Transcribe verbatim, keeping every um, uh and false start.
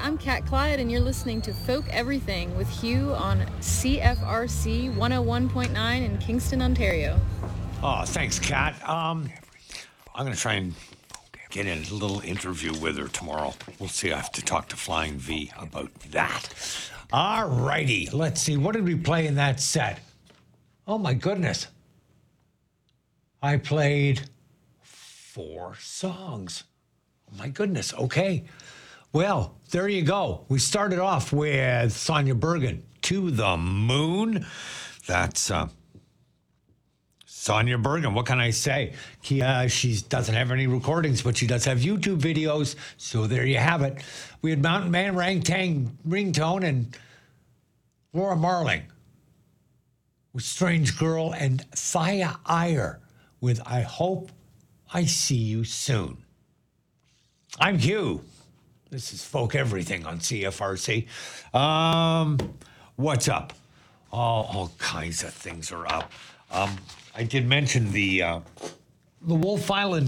I'm Kat Clyde, and you're listening to Folk Everything with Hugh on C F R C one oh one point nine in Kingston, Ontario. Oh, thanks, Kat. Um, I'm going to try and get in a little interview with her tomorrow. We'll see. I have to talk to Flying V about that. All righty. Let's see. What did we play in that set? Oh, my goodness. I played four songs. Oh, my goodness. Okay. Well, there you go. We started off with Sonia Bergen, To the Moon. That's uh, Sonia Bergen. What can I say? Uh, she doesn't have any recordings, but she does have YouTube videos. So there you have it. We had Mountain Man, Rangtang Ringtone, and Laura Marling with Strange Girl, and Thaya Iyer with I Hope I See You Soon. I'm Hugh. This is Folk Everything on C F R C. Um, what's up? All, all kinds of things are up. Um, I did mention the uh, the Wolf Island